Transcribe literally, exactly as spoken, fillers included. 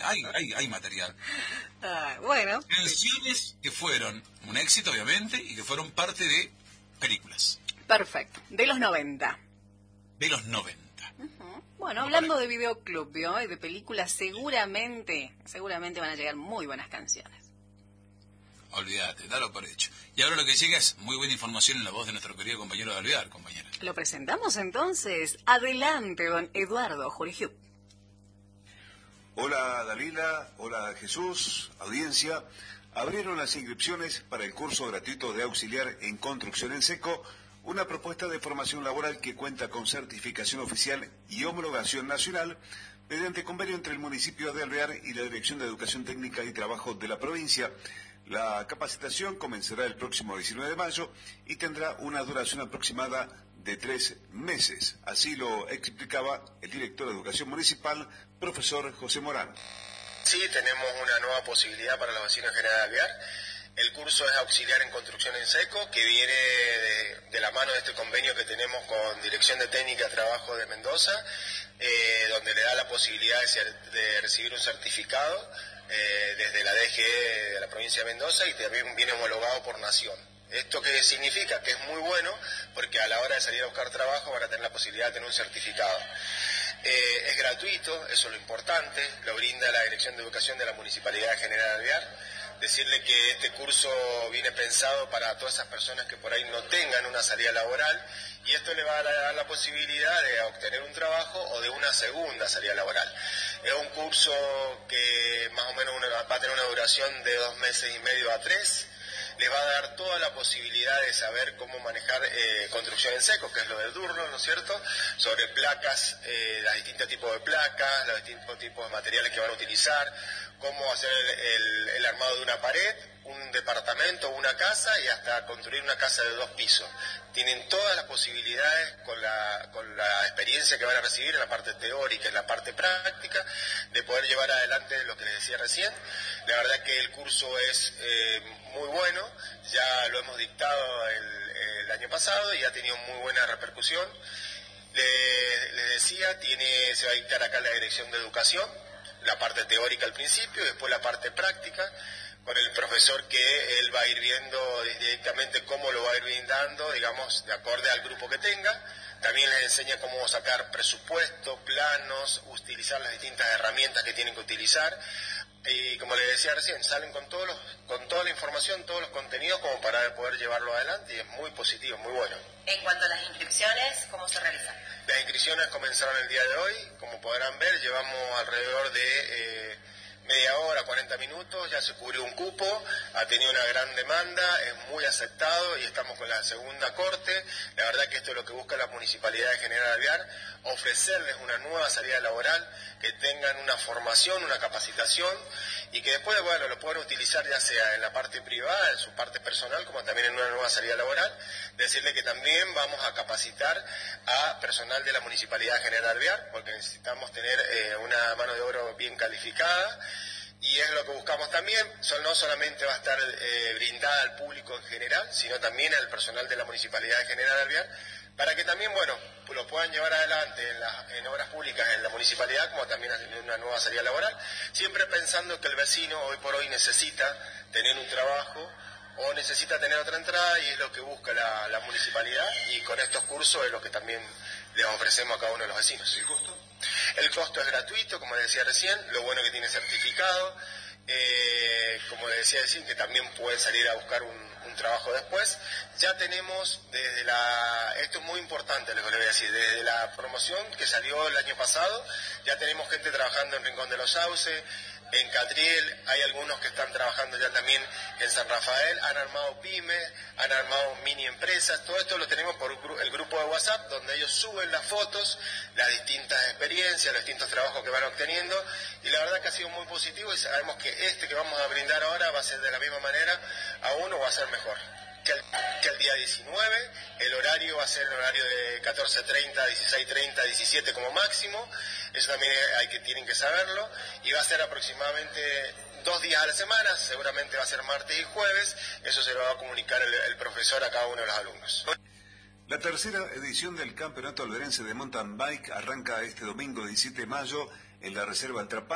hay, hay, hay material. Ah, bueno. Canciones que fueron un éxito, obviamente, y que fueron parte de películas. Perfecto. De los noventa. De los noventa. Uh-huh. Bueno, hablando de videoclub, ¿no? Y de películas, seguramente, seguramente van a llegar muy buenas canciones. Olvídate, dalo por hecho. Y ahora lo que llega es muy buena información en la voz de nuestro querido compañero de Alvear, compañera. Lo presentamos entonces. Adelante, don Eduardo Jorigiu. Hola Dalila, hola Jesús, audiencia. Abrieron las inscripciones para el curso gratuito de auxiliar en construcción en seco, una propuesta de formación laboral que cuenta con certificación oficial y homologación nacional mediante convenio entre el municipio de Alvear y la Dirección de Educación Técnica y Trabajo de la provincia. La capacitación comenzará el próximo diecinueve de mayo y tendrá una duración aproximada de tres meses. Así lo explicaba el director de Educación Municipal, profesor José Morán. Sí, tenemos una nueva posibilidad para los vecinos de General Alvear. El curso es auxiliar en construcción en seco, que viene de, de la mano de este convenio que tenemos con Dirección de Técnica de Trabajo de Mendoza, eh, donde le da la posibilidad de, ser, de recibir un certificado eh, desde la D G E de la provincia de Mendoza y también viene homologado por Nación. ¿Esto qué significa? Que es muy bueno porque a la hora de salir a buscar trabajo van a tener la posibilidad de tener un certificado. Eh, es gratuito, eso es lo importante, lo brinda la Dirección de Educación de la Municipalidad de General Alvear. Decirle que este curso viene pensado para todas esas personas que por ahí no tengan una salida laboral y esto le va a dar la posibilidad de obtener un trabajo o de una segunda salida laboral. Es un curso que más o menos una, va a tener una duración de dos meses y medio a tres. Les va a dar toda la posibilidad de saber cómo manejar eh, construcción en seco, que es lo del Durlo, ¿no es cierto? Sobre placas, eh, los distintos tipos de placas, los distintos tipos de materiales que van a utilizar, cómo hacer el, el, el armado de una pared, un departamento, una casa y hasta construir una casa de dos pisos. Tienen todas las posibilidades con la, con la experiencia que van a recibir en la parte teórica y en la parte práctica de poder llevar adelante lo que les decía recién. La verdad que el curso es eh, muy bueno, ya lo hemos dictado el, el año pasado y ha tenido muy buena repercusión. Les, les decía, tiene, se va a dictar acá la Dirección de Educación, la parte teórica al principio y después la parte práctica, con el profesor que él va a ir viendo directamente cómo lo va a ir brindando, digamos, de acorde al grupo que tenga. También les enseña cómo sacar presupuesto, planos, utilizar las distintas herramientas que tienen que utilizar. Y como les decía recién, salen con, todos los, con toda la información, todos los contenidos como para poder llevarlo adelante y es muy positivo, muy bueno. En cuanto a las inscripciones, ¿cómo se realizan? Las inscripciones comenzaron el día de hoy, como podrán ver, llevamos alrededor de eh, media hora, cuarenta minutos, ya se cubrió un cupo, ha tenido una gran demanda, es muy aceptado y estamos con la segunda corte. La verdad que esto es lo que busca la Municipalidad de General Alvear, ofrecerles una nueva salida laboral, que tengan una formación, una capacitación y que después, bueno, lo puedan utilizar ya sea en la parte privada, en su parte personal, como también en una nueva salida laboral. Decirle que también vamos a capacitar a personal de la Municipalidad de General Alvear, porque necesitamos tener eh, una mano de obra bien calificada. Y es lo que buscamos también, no solamente va a estar eh, brindada al público en general, sino también al personal de la Municipalidad de General Alvear, para que también, bueno, lo puedan llevar adelante en, la, en obras públicas en la municipalidad, como también en una nueva salida laboral, siempre pensando que el vecino hoy por hoy necesita tener un trabajo o necesita tener otra entrada y es lo que busca la, la municipalidad y con estos cursos es lo que también les ofrecemos a cada uno de los vecinos. ¿El costo? El costo es gratuito, como les decía recién, lo bueno que tiene certificado, eh, como les decía recién, que también pueden salir a buscar un, un trabajo después. Ya tenemos desde la, esto es muy importante lo que les voy a decir, desde la promoción que salió el año pasado, ya tenemos gente trabajando en Rincón de los Sauces, en Catriel, hay algunos que están trabajando ya también en San Rafael, han armado pymes, han armado mini empresas, todo esto lo tenemos por el grupo de WhatsApp, donde ellos suben las fotos, las distintas experiencias, los distintos trabajos que van obteniendo, y la verdad que ha sido muy positivo y sabemos que este que vamos a brindar ahora va a ser de la misma manera, aún o va a ser mejor. Que el, que el día diecinueve, el horario va a ser el horario de catorce treinta, dieciséis treinta, diecisiete como máximo, eso también hay que, tienen que saberlo, y va a ser aproximadamente dos días a la semana, seguramente va a ser martes y jueves, eso se lo va a comunicar el, el profesor a cada uno de los alumnos. La tercera edición del Campeonato Alverense de Mountain Bike arranca este domingo diecisiete de mayo en la Reserva El Trapal.